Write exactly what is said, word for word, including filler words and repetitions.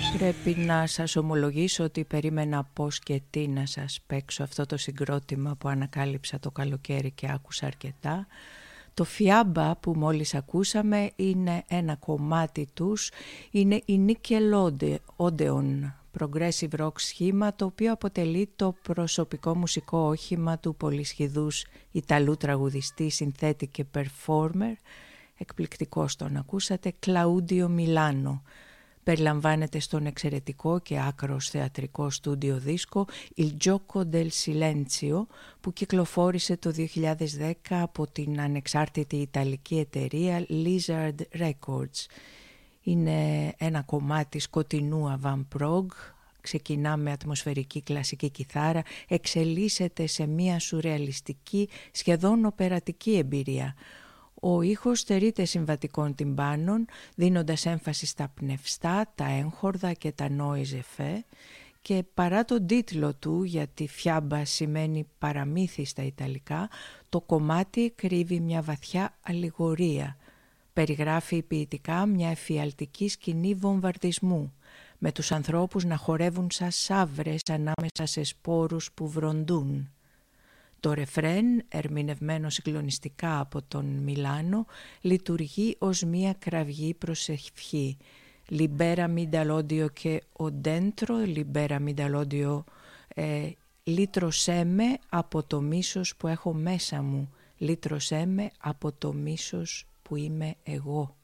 Πρέπει να σας ομολογήσω ότι περίμενα πώς και τι να σας παίξω αυτό το συγκρότημα που ανακάλυψα το καλοκαίρι και άκουσα αρκετά. Το Φιάμπα που μόλις ακούσαμε είναι ένα κομμάτι τους, είναι η Nickelodeon Progressive Rock σχήμα, το οποίο αποτελεί το προσωπικό μουσικό όχημα του πολυσχηδούς Ιταλού τραγουδιστή, συνθέτη και performer, εκπληκτικός τον ακούσατε, Κλαούντιο Μιλάνο. Περιλαμβάνεται στον εξαιρετικό και άκρος θεατρικό στούντιο δίσκο Il Gioco del Silenzio, που κυκλοφόρησε το δύο χιλιάδες δέκα από την ανεξάρτητη ιταλική εταιρεία Lizard Records. Είναι ένα κομμάτι σκοτεινού avant-prog, ξεκινά με ατμοσφαιρική κλασική κιθάρα, εξελίσσεται σε μια σουρεαλιστική, σχεδόν οπερατική εμπειρία. Ο ήχος στερείται συμβατικών τυμπάνων, δίνοντας έμφαση στα πνευστά, τα έγχορδα και τα noise effect, και παρά τον τίτλο του, γιατί φιάμπα σημαίνει παραμύθι στα Ιταλικά, το κομμάτι κρύβει μια βαθιά αλληγορία. Περιγράφει ποιητικά μια εφιαλτική σκηνή βομβαρδισμού, με τους ανθρώπους να χορεύουν σαν σαύρες ανάμεσα σε σπόρους που βροντούν. Το ρεφρέν, ερμηνευμένο συγκλονιστικά από τον Μιλάνο, λειτουργεί ως μία κραυγή προσευχή. Libera mi dall'odio che ho dentro, libera mi dall'odio, ε, λύτρωσέ με από το μίσος που έχω μέσα μου, λύτρωσέ με από το μίσος που είμαι εγώ.